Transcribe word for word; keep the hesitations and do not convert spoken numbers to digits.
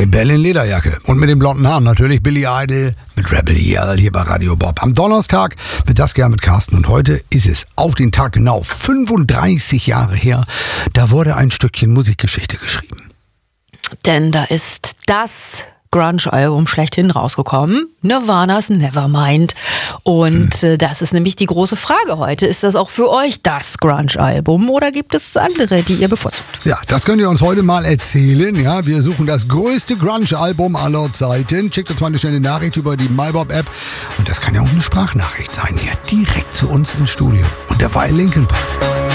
Rebell in Lederjacke. Und mit den blonden Haaren natürlich Billy Idol mit Rebel Yell hier bei Radio Bob. Am Donnerstag mit Saskia mit Carsten. Und heute ist es auf den Tag genau fünfunddreißig Jahre her. Da wurde ein Stückchen Musikgeschichte geschrieben. Denn da ist das Grunge-Album schlechthin rausgekommen. Nirvana's Nevermind. Und äh, das ist nämlich die große Frage heute. Ist das auch für euch das Grunge-Album oder gibt es andere, die ihr bevorzugt? Ja, das könnt ihr uns heute mal erzählen. Ja, wir suchen das größte Grunge-Album aller Zeiten. Schickt uns mal eine schnelle Nachricht über die MyBob-App. Und das kann ja auch eine Sprachnachricht sein hier. Direkt zu uns ins Studio. Und derweil Linkin Park.